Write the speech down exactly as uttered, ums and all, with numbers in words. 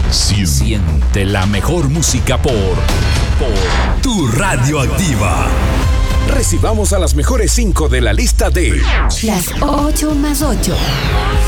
Siente la mejor música por, por Tu Radioactiva. Recibamos a las mejores cinco de la lista de Las ocho más ocho.